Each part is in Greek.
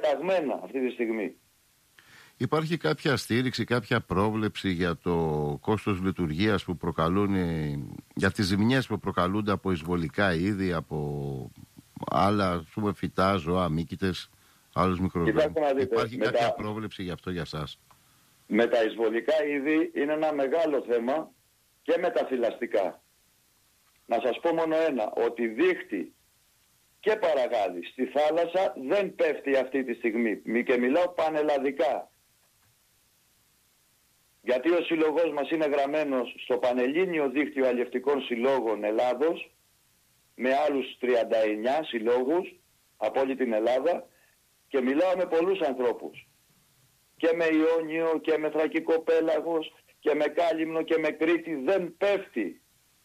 πεταγμένα αυτή τη στιγμή. Υπάρχει κάποια στήριξη, κάποια πρόβλεψη για το κόστος λειτουργίας που προκαλούν, για τις ζημιές που προκαλούνται από εισβολικά είδη, από άλλα, ας πούμε, φυτά, ζώα, μύκητες, άλλους μικροοργανισμούς? Υπάρχει κάποια πρόβλεψη γι' αυτό για εσάς? Με τα εισβολικά είδη είναι ένα μεγάλο θέμα και με τα θηλαστικά. Να σας πω μόνο ένα, ότι δίχτυ και παραγάδι στη θάλασσα δεν πέφτει αυτή τη στιγμή, και μιλάω πανελλαδικά. Γιατί ο σύλλογός μας είναι γραμμένος στο Πανελλήνιο Δίκτυο Αλλιευτικών Συλλόγων Ελλάδος, με άλλους 39 συλλόγους από όλη την Ελλάδα, και μιλάω με πολλούς ανθρώπους. Και με Ιόνιο και με Θρακικό Πέλαγος και με Κάλυμνο και με Κρήτη δεν πέφτει.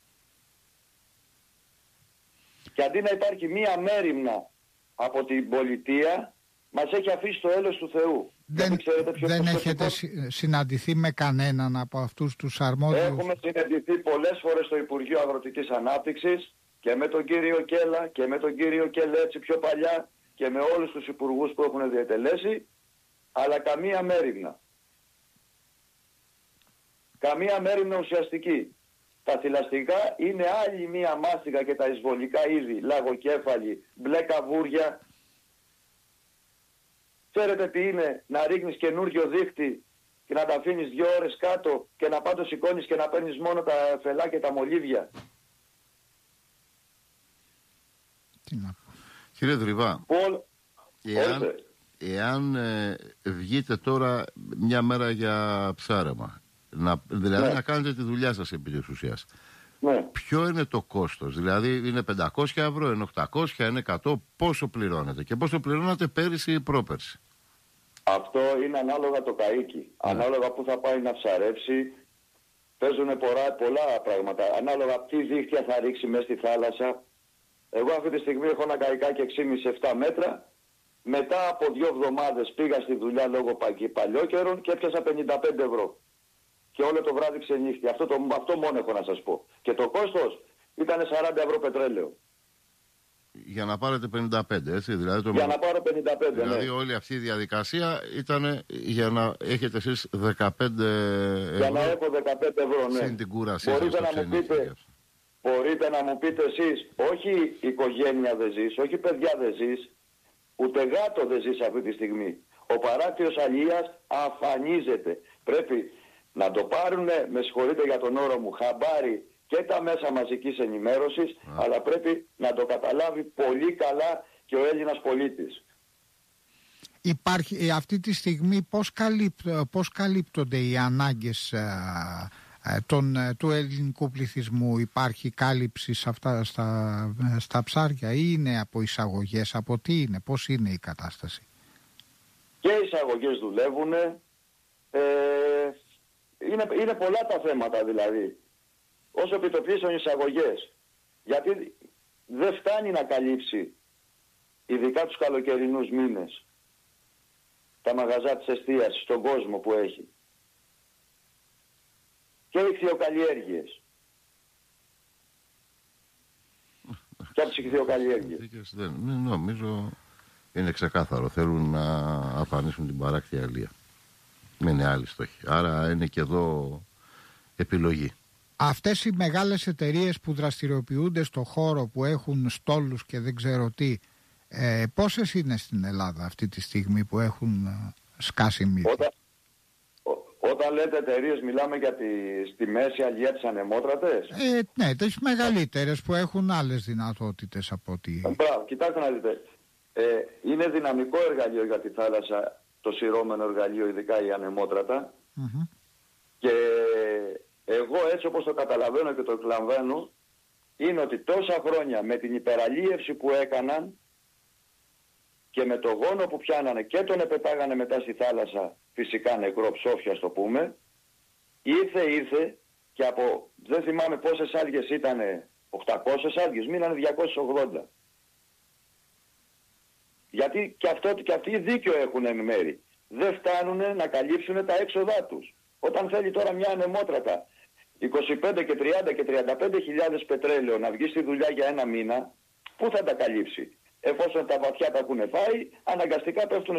Και αντί να υπάρχει μία μέριμνα από την πολιτεία, μας έχει αφήσει το έλεος του Θεού. Δεν έχετε συναντηθεί με κανέναν από αυτούς τους αρμόδιους? Έχουμε συναντηθεί πολλές φορές στο Υπουργείο Αγροτικής Ανάπτυξης και με τον κύριο Κέλα και με τον κύριο Κελέτσι πιο παλιά και με όλους τους υπουργούς που έχουν διατελέσει, αλλά καμία μέριμνα. Καμία μέριμνα ουσιαστική. Τα θηλαστικά είναι άλλη μία μάστιγα, και τα εισβολικά είδη, λαγοκέφαλοι, μπλε καβούρια. Ξέρετε τι είναι να ρίχνεις καινούργιο δίχτυ και να τα αφήνεις 2 ώρες κάτω και να πάντως σηκώνεις και να παίρνεις μόνο τα φελά και τα μολύβια? Τι να πω. Κύριε Δρυβά, εάν βγείτε τώρα μια μέρα για ψάρεμα, δηλαδή να κάνετε τη δουλειά σας επί της ουσίας, ποιο είναι το κόστος? Δηλαδή είναι 500 ευρώ, είναι 800, είναι 100? Πόσο πληρώνετε και πόσο πληρώνατε πέρυσι ή πρόπερσι? Αυτό είναι ανάλογα το καΐκι. Ανάλογα που θα πάει να ψαρέψει. Παίζουν πολλά πράγματα. Ανάλογα τι δίχτυα θα ρίξει μέσα στη θάλασσα. Εγώ αυτή τη στιγμή έχω ένα καϊκάκι 6,5-7 μέτρα. Μετά από 2 εβδομάδες πήγα στη δουλειά λόγω παλιόκαιρων και έπιασα 55 ευρώ. Και όλο το βράδυ ξενύχτη. Αυτό μόνο έχω να σας πω. Και το κόστος ήταν 40 ευρώ πετρέλαιο. Για να πάρετε 55, έτσι? Δηλαδή για να πάρω 55, δηλαδή όλη αυτή η διαδικασία ήταν για να έχετε εσείς 15 ευρώ. Για να έχω 15 ευρώ, ναι. Συν την κούρασή σας. Μπορείτε να μου πείτε εσείς, όχι οικογένεια δεν ζεις, όχι παιδιά δεν ζεις, ούτε γάτο δεν ζεις αυτή τη στιγμή. Ο παράκτιος αλίας αφανίζεται. Πρέπει να το πάρουν, με συγχωρείτε για τον όρο μου, χαμπάρι και τα μέσα μαζικής ενημέρωσης, αλλά πρέπει να το καταλάβει πολύ καλά και ο Έλληνας πολίτης. Υπάρχει αυτή τη στιγμή πώς καλύπτονται οι ανάγκες του ελληνικού πληθυσμού? Υπάρχει κάλυψη σε αυτά στα ψάρια ή είναι από εισαγωγές? Από τι είναι, πώς είναι η κατάσταση? Και οι εισαγωγές δουλεύουν. Είναι πολλά τα θέματα δηλαδή. Όσο επιτοπλίσουν οι εισαγωγές. Γιατί δεν φτάνει να καλύψει, ειδικά τους καλοκαιρινούς μήνες, τα μαγαζά της εστίασης στον κόσμο που έχει. Και οι ηχθειοκαλλιέργειες. Και από τις ηχθειοκαλλιέργειες. Νομίζω είναι ξεκάθαρο. Θέλουν να αφανίσουν την παράκτια αλεία. Δεν είναι άλλη στόχη. Άρα είναι και εδώ επιλογή. Αυτές οι μεγάλες εταιρείες που δραστηριοποιούνται στο χώρο, που έχουν στόλους και δεν ξέρω τι, πόσες είναι στην Ελλάδα αυτή τη στιγμή που έχουν σκάσει μύθι? Όταν λέτε εταιρείες, μιλάμε για στη μέση αλία της ανεμότρατες? Ναι, τις μεγαλύτερες που έχουν άλλες δυνατότητες από ό,τι... Μπράβο, κοιτάξτε να δείτε. Είναι δυναμικό εργαλείο για τη θάλασσα, το σειρώμενο εργαλείο, ειδικά η ανεμότρατα. Και εγώ έτσι όπως το καταλαβαίνω και το εκλαμβάνω, είναι ότι τόσα χρόνια με την υπεραλίευση που έκαναν και με το γόνο που πιάνανε και τον επετάγανε μετά στη θάλασσα, φυσικά νεκρό, ψόφια το πούμε, ήρθε και από, δεν θυμάμαι πόσες άλγες ήτανε, 800 άλγες, μείνανε 280. Γιατί και αυτοί δίκιο έχουν εν μέρη. Δεν φτάνουν να καλύψουν τα έξοδά τους. Όταν θέλει τώρα μια ανεμότρατα 25 και 30 και 35 χιλιάδες πετρέλαιο να βγει στη δουλειά για ένα μήνα, πού θα τα καλύψει? Εφόσον τα βαθιά τα έχουν φάει, αναγκαστικά πέφτουν